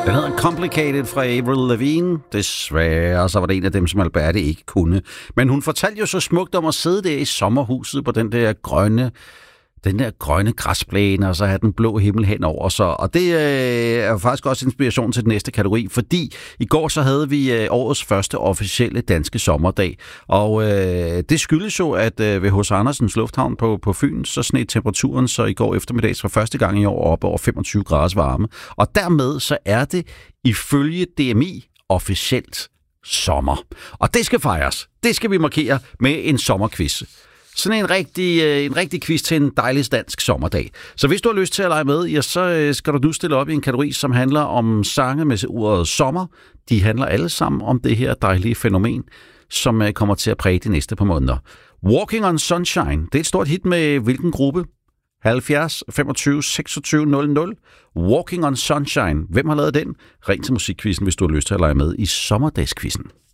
Den hedder Complicated fra Avril Lavigne. Desværre, så var det en af dem, som Alberte ikke kunne. Men hun fortalte jo så smukt om at sidde der i sommerhuset på den der grønne græsplæne, og så have den blå himmel henover sig. Og det er jo faktisk også inspiration til den næste kategori, fordi i går så havde vi årets første officielle danske sommerdag. Og det skyldes jo, at ved H.C. Andersens Lufthavn på Fyn, så sned temperaturen så i går eftermiddags for første gang i år op over 25 graders varme. Og dermed så er det ifølge DMI officielt sommer. Og det skal fejres. Det skal vi markere med en sommerquiz. Sådan en rigtig quiz til en dejlig dansk sommerdag. Så hvis du har lyst til at lege med, ja, så skal du nu stille op i en kategori, som handler om sange med ordet sommer. De handler alle sammen om det her dejlige fænomen, som kommer til at præge de næste par måneder. Walking on Sunshine, det er et stort hit med hvilken gruppe? 70 25 26 00. Walking on Sunshine. Hvem har lavet den? Ring til musikquizzen, hvis du har lyst til at lege med i sommerdagsquizzen.